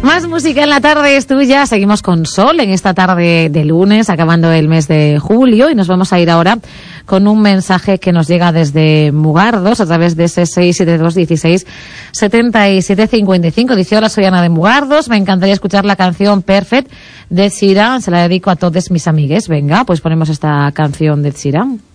Más música en la tarde es tuya. Seguimos con Sol en esta tarde de lunes, acabando el mes de julio, y nos vamos a ir ahora con un mensaje que nos llega desde Mugardos a través de ese 672167755. Dice: hola, soy Ana de Mugardos, me encantaría escuchar la canción Perfect de Ed Sheeran, se la dedico a todos mis amigues. Venga, pues ponemos esta canción de Ed Sheeran.